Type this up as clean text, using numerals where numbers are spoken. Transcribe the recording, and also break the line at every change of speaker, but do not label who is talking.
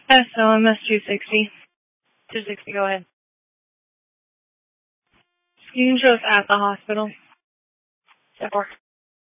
SOMS 260. 260, go ahead. You can show us at the hospital. Step 4.